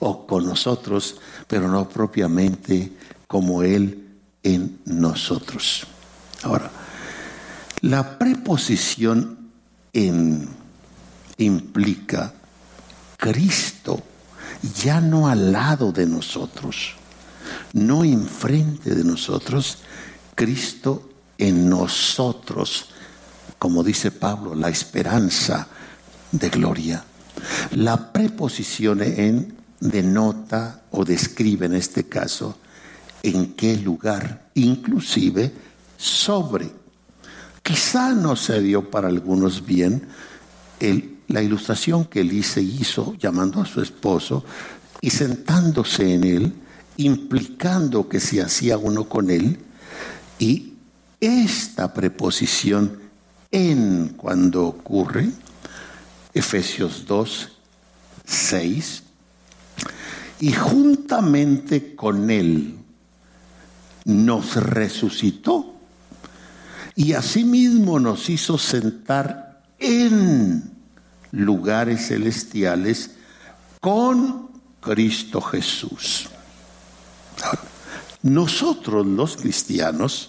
o con nosotros, pero no propiamente como Él en nosotros. Ahora, la preposición en implica Cristo ya no al lado de nosotros, no enfrente de nosotros, Cristo en nosotros, como dice Pablo, la esperanza de gloria. La preposición en denota o describe en este caso en qué lugar, inclusive sobre. Quizá no se dio para algunos bien la ilustración que Elise hizo llamando a su esposo y sentándose en él, implicando que se hacía uno con él, y esta preposición en cuando ocurre, Efesios 2:6, y juntamente con él nos resucitó y asimismo nos hizo sentar en lugares celestiales con Cristo Jesús. Nosotros los cristianos,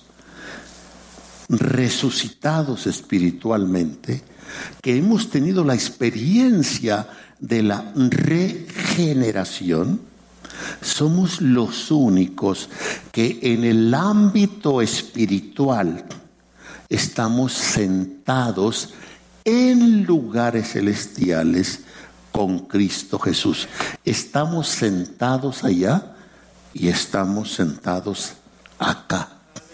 resucitados espiritualmente, que hemos tenido la experiencia de la regeneración, somos los únicos que en el ámbito espiritual estamos sentados en lugares celestiales con Cristo Jesús. Estamos sentados allá y estamos sentados acá.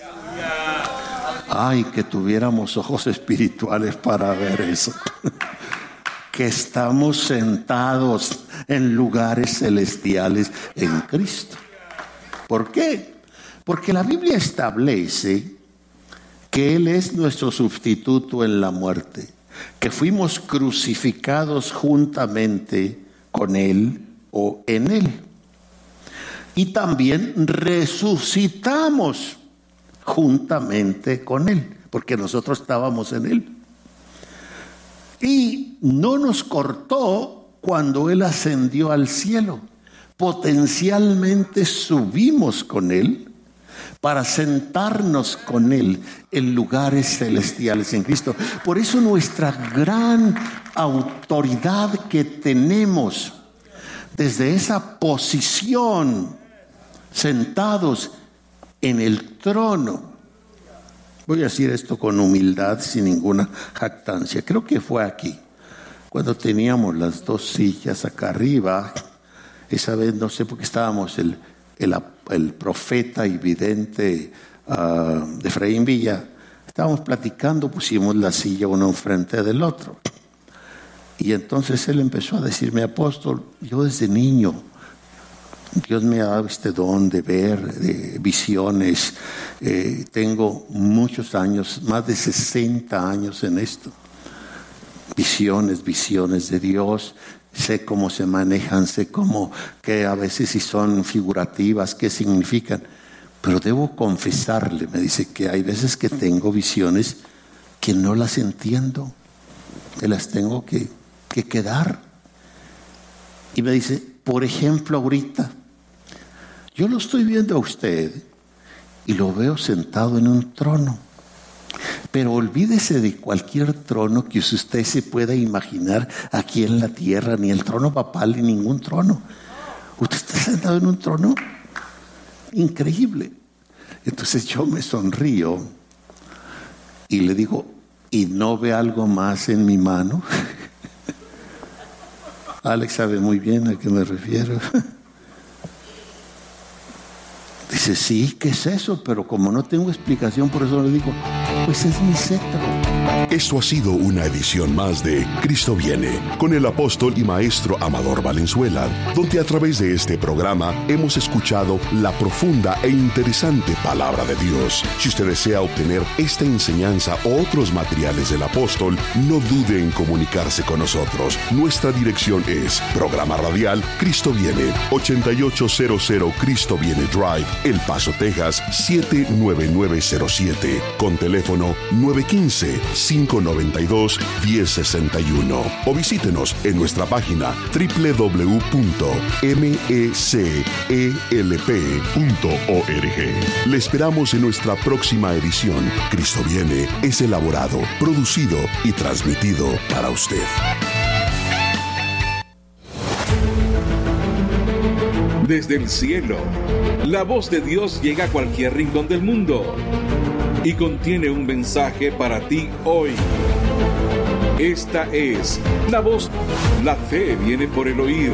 Ay, que tuviéramos ojos espirituales para ver eso. Que estamos sentados en lugares celestiales en Cristo. ¿Por qué? Porque la Biblia establece que Él es nuestro sustituto en la muerte, que fuimos crucificados juntamente con Él o en Él. Y también resucitamos juntamente con Él, porque nosotros estábamos en Él. Y no nos cortó cuando Él ascendió al cielo. Potencialmente subimos con Él para sentarnos con Él en lugares celestiales en Cristo. Por eso nuestra gran autoridad que tenemos desde esa posición, sentados en el trono. Voy a decir esto con humildad, sin ninguna jactancia. Creo que fue aquí, cuando teníamos las dos sillas acá arriba. Esa vez no sé por qué estábamos el profeta y vidente de Efraín Villa. Estábamos platicando, pusimos la silla uno enfrente del otro. Y entonces él empezó a decirme: apóstol, yo desde niño, Dios me ha dado este don de ver visiones. Tengo muchos años, más de 60 años en esto. Visiones de Dios. Sé cómo se manejan, sé cómo, que a veces si son figurativas, qué significan. Pero debo confesarle, me dice, que hay veces que tengo visiones que no las entiendo, que las tengo que quedar. Y me dice, por ejemplo, ahorita, yo lo estoy viendo a usted y lo veo sentado en un trono. Pero olvídese de cualquier trono que usted se pueda imaginar aquí en la tierra, ni el trono papal, ni ningún trono. Usted está sentado en un trono increíble. Entonces yo me sonrío y le digo, ¿y no ve algo más en mi mano? Alex sabe muy bien a qué me refiero. Dice, sí, ¿qué es eso? Pero como no tengo explicación, por eso le digo, pues es mi cetro. Esto ha sido una edición más de Cristo Viene, con el apóstol y maestro Amador Valenzuela, donde a través de este programa hemos escuchado la profunda e interesante palabra de Dios. Si usted desea obtener esta enseñanza o otros materiales del apóstol, no dude en comunicarse con nosotros. Nuestra dirección es Programa Radial Cristo Viene, 8800 Cristo Viene Drive, El Paso, Texas, 79907, con teléfono teléfono 915-592-1061 o visítenos en nuestra página www.mecelp.org. Le esperamos en nuestra próxima edición. Cristo Viene es elaborado, producido y transmitido para usted. Desde el cielo, la voz de Dios llega a cualquier rincón del mundo y contiene un mensaje para ti hoy. Esta es la voz. La fe viene por el oír.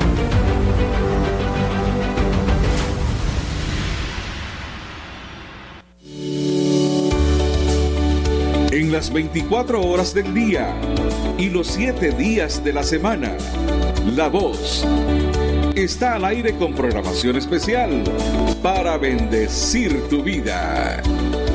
En las 24 horas del día y los 7 días de la semana, La Voz está al aire con programación especial para bendecir tu vida.